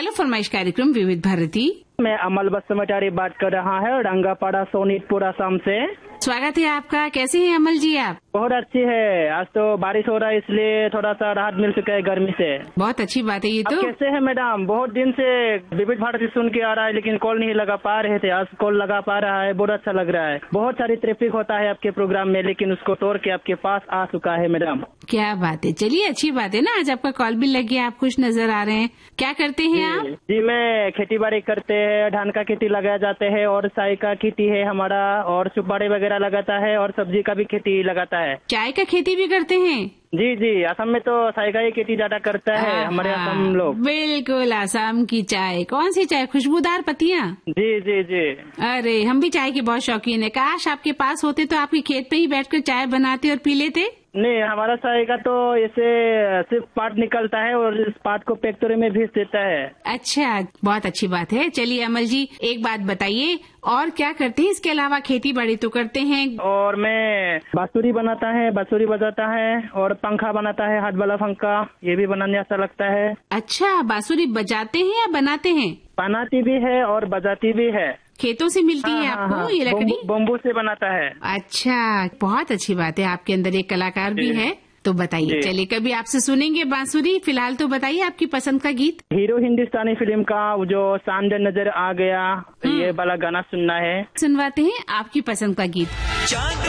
Hello फरमाइश कार्यक्रम विविध भारती। मैं अमल बसमटारी बात कर रहा है, रंगापाड़ा सोनीतपुर असम से। स्वागत है आपका। कैसे हैं अमल जी आप? बहुत अच्छी है। आज तो बारिश हो रहा है इसलिए थोड़ा सा राहत मिल चुका है गर्मी से। बहुत अच्छी बात है ये तो। कैसे है मैडम? बहुत दिन से विविध भारती सुन के आ रहा है लेकिन कॉल नहीं लगा पा रहे थे, आज कॉल लगा पा रहा है, बहुत अच्छा लग रहा है। बहुत सारी ट्रैफिक होता है आपके प्रोग्राम में लेकिन उसको तोड़ के आपके पास आ चुका है मैडम। क्या बात है, चलिए अच्छी बात है ना, आज आपका कॉल भी लग गया, आप खुश नजर आ रहे हैं। क्या करते हैं आप? जी मैं खेती बाड़ी करते हैं, धान का खेती लगाया जाते हैं और चाय का खेती है हमारा, और सुपारी वगैरह लगाता है और सब्जी का भी खेती लगाता है। चाय का खेती भी करते हैं? जी जी, असम में तो चाय का ही खेती ज्यादा करता है हमारे असम लोग। बिल्कुल, असम की चाय। कौन सी चाय? खुशबूदार पत्तियां? जी जी जी। अरे हम भी चाय के बहुत शौकीन है। काश आपके पास होते तो आपके खेत पे ही बैठकर चाय बनाते और पी लेते। नहीं, हमारा चाय का तो ऐसे सिर्फ पाट निकलता है और इस पाट को फैक्ट्री में भेज देता है। अच्छा, बहुत अच्छी बात है। चलिए अमल जी, एक बात बताइए, और क्या करते हैं इसके अलावा? खेती बाड़ी तो करते हैं। और मैं बांसुरी बनाता है, बांसुरी बजाता है और पंखा बनाता है, हाथ वाला पंखा, ये भी बनाने अच्छा लगता है। अच्छा, बांसुरी बजाते हैं या बनाते हैं? बनाती भी है और बजाती भी है। खेतों से मिलती है आपको ये लकड़ी? बम्बू से बनाता है। अच्छा, बहुत अच्छी बात है, आपके अंदर एक कलाकार भी है। तो बताइए, चलिए कभी आपसे सुनेंगे बांसुरी। फिलहाल तो बताइए आपकी पसंद का गीत। हीरो हिंदुस्तानी फिल्म का जो चांद नजर आ गया, ये वाला गाना सुनना है। सुनवाते हैं आपकी पसंद का गीत।